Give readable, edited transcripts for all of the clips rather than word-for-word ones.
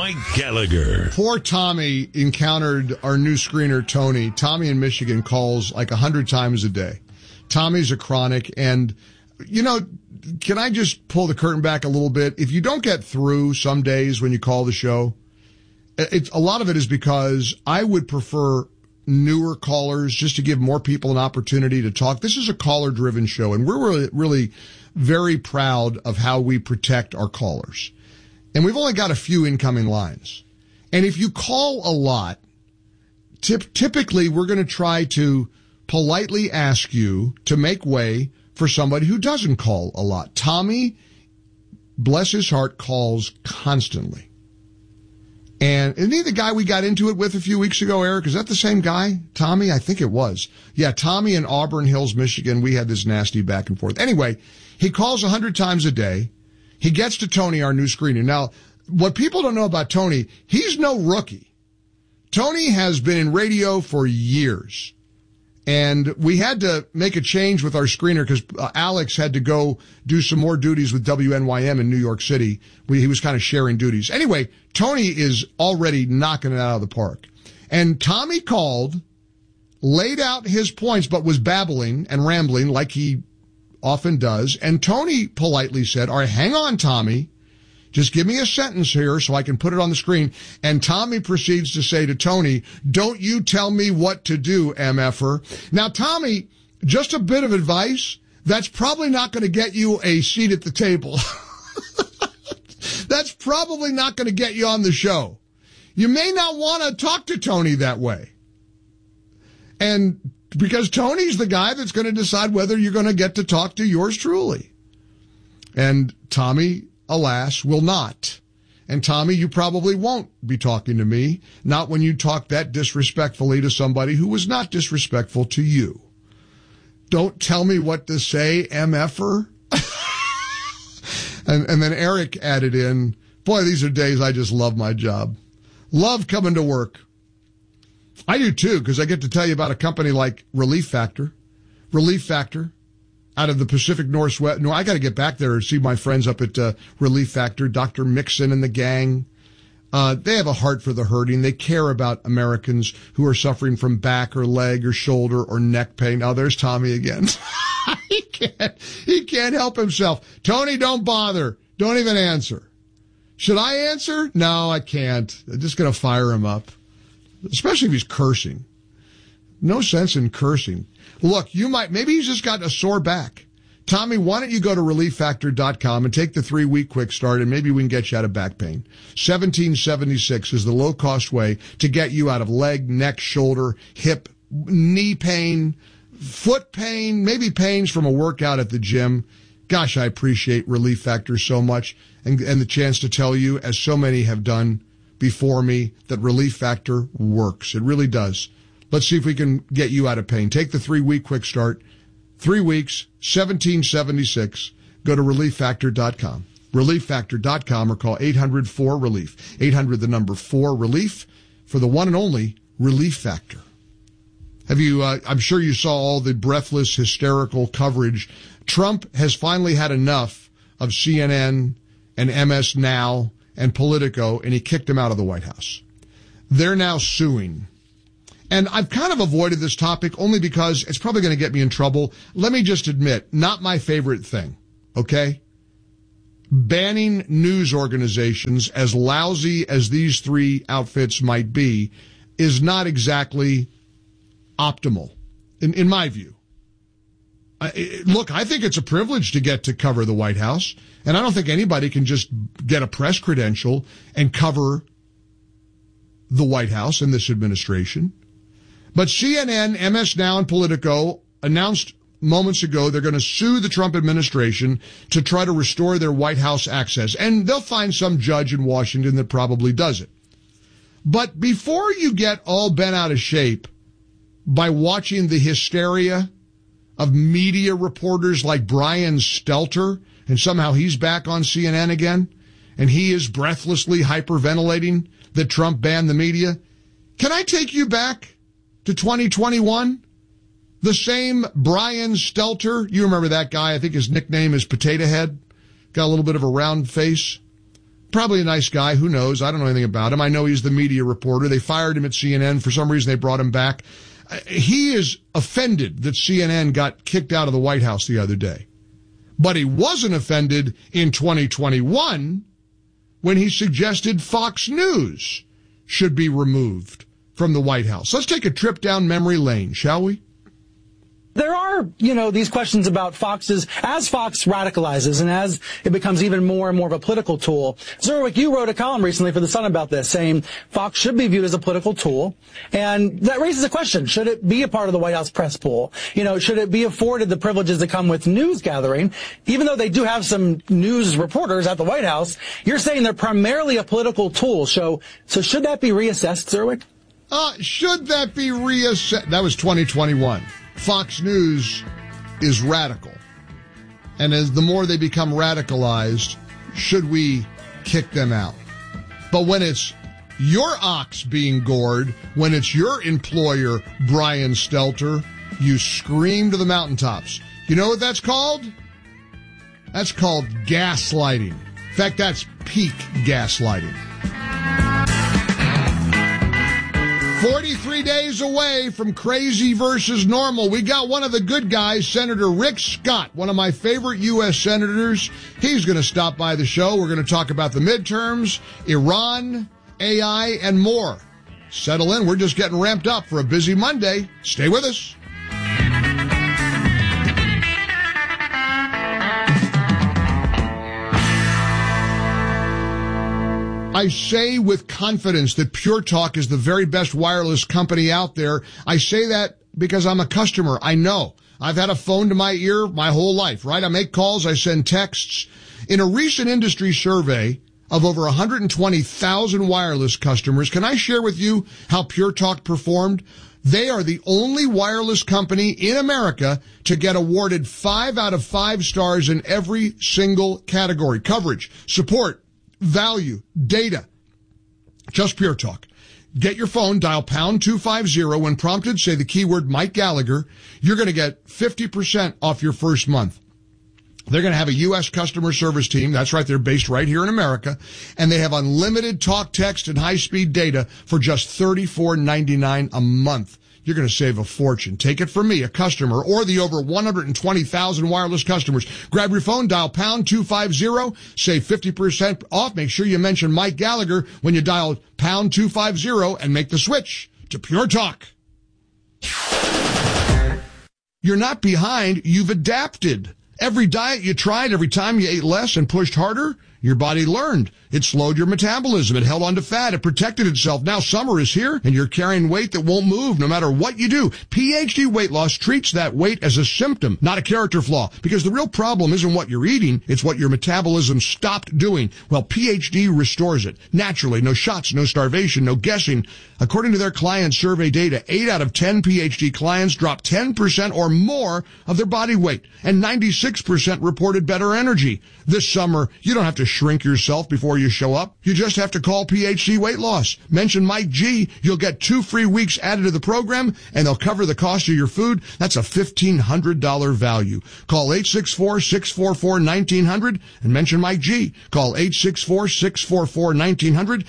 Mike Gallagher. Poor Tommy encountered our new screener, Tony. Tommy in Michigan calls like 100 times a day. Tommy's a chronic, and, you know, can I just pull the curtain back a little bit? If you don't get through some days when you call the show, a lot of it is because I would prefer newer callers just to give more people an opportunity to talk. This is a caller-driven show, and we're really very proud of how we protect our callers. And we've only got a few incoming lines. And if you call a lot, typically we're going to try to politely ask you to make way for somebody who doesn't call a lot. Tommy, bless his heart, calls constantly. And isn't he the guy we got into it with a few weeks ago, Eric? Is that the same guy? Tommy? I think it was. Yeah, Tommy in Auburn Hills, Michigan. We had this nasty back and forth. Anyway, he calls 100 times a day. He gets to Tony, our new screener. Now, what people don't know about Tony, he's no rookie. Tony has been in radio for years. And we had to make a change with our screener because Alex had to go do some more duties with WNYM in New York City. He was kind of sharing duties. Anyway, Tony is already knocking it out of the park. And Tommy called, laid out his points, but was babbling and rambling like he often does. And Tony politely said, all right, hang on, Tommy. Just give me a sentence here so I can put it on the screen. And Tommy proceeds to say to Tony, don't you tell me what to do, MFer. Now, Tommy, just a bit of advice. That's probably not going to get you a seat at the table. That's probably not going to get you on the show. You may not want to talk to Tony that way. And because Tony's the guy that's going to decide whether you're going to get to talk to yours truly. And Tommy, alas, will not. And Tommy, you probably won't be talking to me, not when you talk that disrespectfully to somebody who was not disrespectful to you. Don't tell me what to say, MFer. and then Eric added in, boy, these are days I just love my job. Love coming to work. I do too, because I get to tell you about a company like Relief Factor. Relief Factor. Out of the Pacific Northwest. No, I got to get back there and see my friends up at Relief Factor, Dr. Mixon and the gang. They have a heart for the hurting. They care about Americans who are suffering from back or leg or shoulder or neck pain. Oh, there's Tommy again. He can't help himself. Tony, don't bother. Don't even answer. Should I answer? No, I can't. I'm just going to fire him up. Especially if he's cursing. No sense in cursing. Look, maybe he's just got a sore back. Tommy, why don't you go to ReliefFactor.com and take the 3-week quick start, and maybe we can get you out of back pain. $17.76 is the low-cost way to get you out of leg, neck, shoulder, hip, knee pain, foot pain, maybe pains from a workout at the gym. Gosh, I appreciate Relief Factor so much, and the chance to tell you, as so many have done before me, that Relief Factor works. It really does. Let's see if we can get you out of pain. Take the 3-week quick start. 3 weeks, $17.76. Go to ReliefFactor.com. ReliefFactor.com or call 800-4-RELIEF. 800, the number 4-RELIEF for the one and only Relief Factor. Have you, I'm sure you saw all the breathless, hysterical coverage. Trump has finally had enough of CNN and MS Now and Politico, and he kicked him out of the White House. They're now suing. And I've kind of avoided this topic only because it's probably going to get me in trouble. Let me just admit, not my favorite thing, okay? Banning news organizations, as lousy as these three outfits might be, is not exactly optimal, in my view. Look, I think it's a privilege to get to cover the White House, and I don't think anybody can just get a press credential and cover the White House and this administration. But CNN, MS Now, and Politico announced moments ago they're going to sue the Trump administration to try to restore their White House access. And they'll find some judge in Washington that probably does it. But before you get all bent out of shape by watching the hysteria of media reporters like Brian Stelter, and somehow he's back on CNN again, and he is breathlessly hyperventilating that Trump banned the media, can I take you back to 2021? The same Brian Stelter, you remember that guy, I think his nickname is Potato Head, got a little bit of a round face. Probably a nice guy. Who knows? I don't know anything about him. I know he's the media reporter. They fired him at CNN. For some reason, they brought him back. He is offended that CNN got kicked out of the White House the other day. But he wasn't offended in 2021 when he suggested Fox News should be removed from the White House. Let's take a trip down memory lane, shall we? There are, these questions about Fox's, as Fox radicalizes and as it becomes even more and more of a political tool. Zerwick, you wrote a column recently for The Sun about this, saying Fox should be viewed as a political tool. And that raises a question. Should it be a part of the White House press pool? Should it be afforded the privileges that come with news gathering? Even though they do have some news reporters at the White House, you're saying they're primarily a political tool. So should that be reassessed, Zerwick? Should that be reassessed? That was 2021. Fox News is radical. And as the more they become radicalized, should we kick them out? But when it's your ox being gored, when it's your employer, Brian Stelter, you scream to the mountaintops. You know what that's called? That's called gaslighting. In fact, that's peak gaslighting. 43 days away from crazy versus normal. We got one of the good guys, Senator Rick Scott, one of my favorite U.S. senators. He's going to stop by the show. We're going to talk about the midterms, Iran, AI, and more. Settle in. We're just getting ramped up for a busy Monday. Stay with us. I say with confidence that Pure Talk is the very best wireless company out there. I say that because I'm a customer. I know. I've had a phone to my ear my whole life, right? I make calls. I send texts. In a recent industry survey of over 120,000 wireless customers, can I share with you how Pure Talk performed? They are the only wireless company in America to get awarded 5 out of 5 stars in every single category. Coverage, support, value, data. Just Pure Talk. Get your phone, dial pound 250. When prompted, say the keyword Mike Gallagher. You're going to get 50% off your first month. They're going to have a U.S. customer service team. That's right. They're based right here in America. And they have unlimited talk, text, and high-speed data for just $34.99 a month. You're going to save a fortune. Take it from me, a customer, or the over 120,000 wireless customers. Grab your phone, dial pound 250, save 50% off. Make sure you mention Mike Gallagher when you dial pound 250 and make the switch to Pure Talk. You're not behind. You've adapted. Every diet you tried, every time you ate less and pushed harder, your body learned. It slowed your metabolism. It held on to fat. It protected itself. Now summer is here, and you're carrying weight that won't move no matter what you do. PhD Weight Loss treats that weight as a symptom, not a character flaw, because the real problem isn't what you're eating. It's what your metabolism stopped doing. Well, PhD restores it. Naturally, no shots, no starvation, no guessing. According to their client survey data, 8 out of 10 PhD clients dropped 10% or more of their body weight, and 96% reported better energy. This summer, you don't have to shrink yourself before you show up. You just have to call PhD Weight Loss. Mention Mike G. You'll get 2 free weeks added to the program, and they'll cover the cost of your food. That's a $1,500 value. Call 864-644-1900 and mention Mike G. Call 864-644-1900,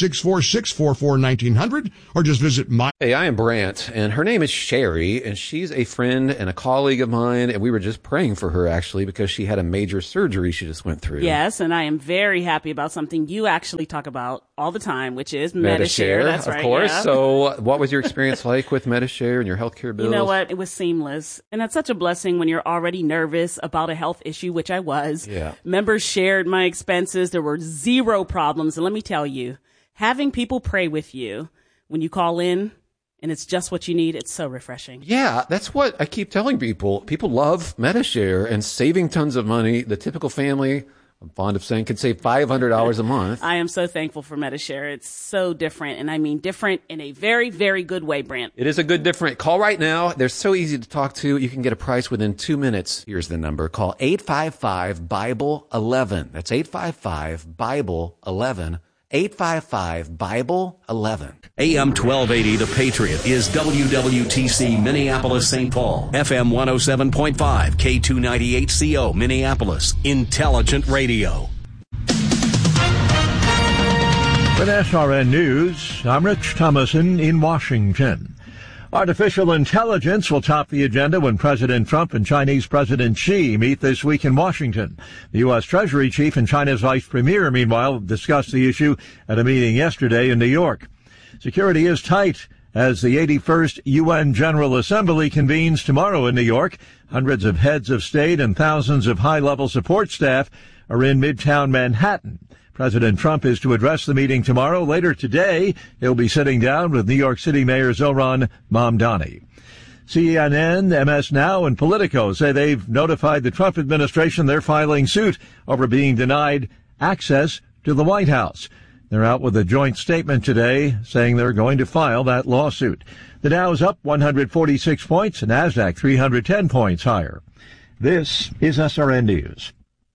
864-644-1900, or just visit my... Hey, I am Brant, and her name is Sherry, and she's a friend and a colleague of mine, and we were just praying for her, actually, because she had a major surgery she just went through. Yes, and I am very happy about something you actually talk about all the time, which is Medi-Share. That's right, of course. Yeah. So what was your experience like with Medi-Share and your healthcare bills? You know what? It was seamless. And that's such a blessing when you're already nervous about a health issue, which I was. Yeah. Members shared my expenses. There were 0 problems. And let me tell you, having people pray with you when you call in, and it's just what you need, it's so refreshing. Yeah, that's what I keep telling people. People love Medi-Share and saving tons of money. The typical family, I'm fond of saying, could save $500 a month. I am so thankful for Medi-Share. It's so different, and I mean different in a very, very good way, Brant. It is a good different. Call right now. They're so easy to talk to. You can get a price within 2 minutes. Here's the number. Call 855-BIBLE-11. That's 855-BIBLE-11. 855-BIBLE-11. AM 1280, The Patriot, is WWTC Minneapolis, St. Paul. FM 107.5, K298CO, Minneapolis. Intelligent Radio. With SRN News, I'm Rich Thomason in Washington. Artificial intelligence will top the agenda when President Trump and Chinese President Xi meet this week in Washington. The U.S. Treasury Chief and China's Vice Premier, meanwhile, discussed the issue at a meeting yesterday in New York. Security is tight as the 81st UN General Assembly convenes tomorrow in New York. Hundreds of heads of state and thousands of high-level support staff are in Midtown Manhattan. President Trump is to address the meeting tomorrow. Later today, he'll be sitting down with New York City Mayor Zohran Mamdani. CNN, MS Now, and Politico say they've notified the Trump administration they're filing suit over being denied access to the White House. They're out with a joint statement today saying they're going to file that lawsuit. The Dow's up 146 points, and NASDAQ 310 points higher. This is SRN News.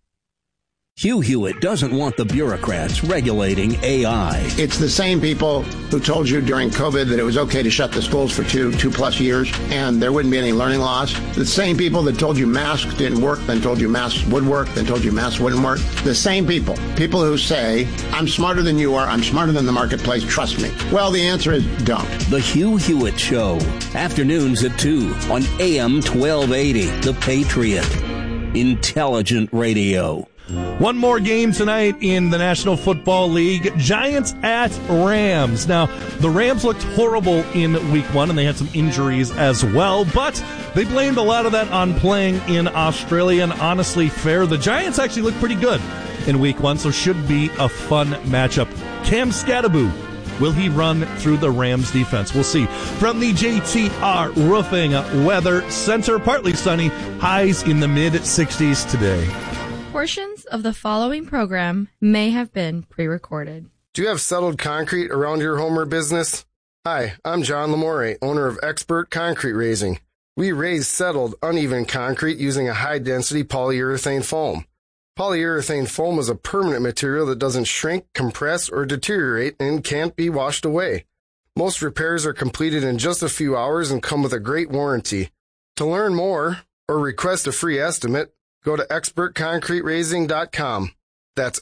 Hugh Hewitt doesn't want the bureaucrats regulating AI. It's the same people who told you during COVID that it was okay to shut the schools for two plus years and there wouldn't be any learning loss. The same people that told you masks didn't work, then told you masks would work, then told you masks wouldn't work. The same people who say, I'm smarter than you are, I'm smarter than the marketplace, trust me. Well, the answer is don't. The Hugh Hewitt Show, afternoons at 2 on AM 1280, The Patriot. Intelligent radio. One more game tonight in the National Football League. Giants at Rams. Now, the Rams looked horrible in Week 1, and they had some injuries as well, but they blamed a lot of that on playing in Australia, and honestly fair. The Giants actually looked pretty good in Week 1, so should be a fun matchup. Cam Scattaboo, will he run through the Rams defense? We'll see. From the JTR Roofing Weather Center, partly sunny, highs in the mid-60s today. Portions of the following program may have been pre-recorded. Do you have settled concrete around your home or business? Hi, I'm John Lamore, owner of Expert Concrete Raising. We raise settled, uneven concrete using a high-density polyurethane foam. Polyurethane foam is a permanent material that doesn't shrink, compress, or deteriorate and can't be washed away. Most repairs are completed in just a few hours and come with a great warranty. To learn more or request a free estimate, go to expertconcreteraising.com. That's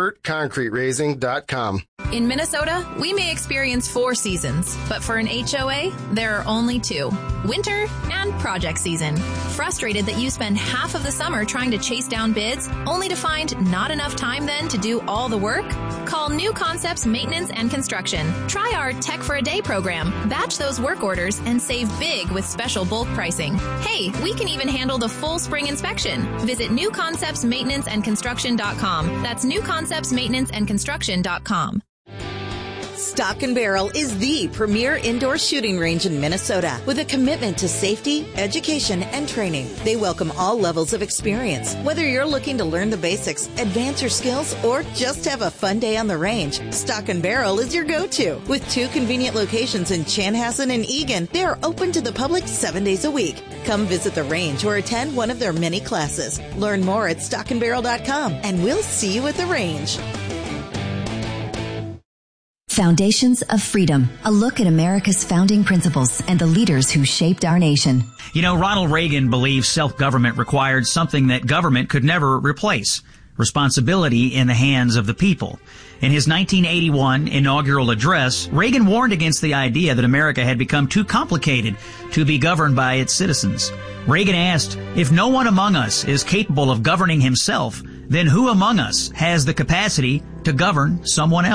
expertconcreteraising.com. In Minnesota, we may experience 4 seasons, but for an HOA, there are only 2. Winter and project season. Frustrated that you spend half of the summer trying to chase down bids, only to find not enough time then to do all the work? Call New Concepts Maintenance and Construction. Try our Tech for a Day program. Batch those work orders and save big with special bulk pricing. Hey, we can even handle the full spring inspection. Visit newconceptsmaintenanceandconstruction.com. That's newconceptsmaintenanceandconstruction.com. Stock and Barrel is the premier indoor shooting range in Minnesota with a commitment to safety, education, and training. They welcome all levels of experience. Whether you're looking to learn the basics, advance your skills, or just have a fun day on the range, Stock and Barrel is your go-to. With 2 convenient locations in Chanhassen and Eagan, they are open to the public 7 days a week. Come visit the range or attend one of their many classes. Learn more at stockandbarrel.com, and we'll see you at the range. Foundations of Freedom, a look at America's founding principles and the leaders who shaped our nation. You know, Ronald Reagan believed self-government required something that government could never replace: responsibility in the hands of the people. In his 1981 inaugural address, Reagan warned against the idea that America had become too complicated to be governed by its citizens. Reagan asked, if no one among us is capable of governing himself, then who among us has the capacity to govern someone else?